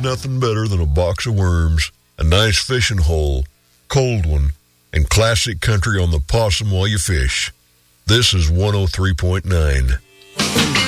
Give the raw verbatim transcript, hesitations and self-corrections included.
nothing better than a box of worms, a nice fishing hole, cold one, and classic country on the possum while you fish. This is one oh three point nine.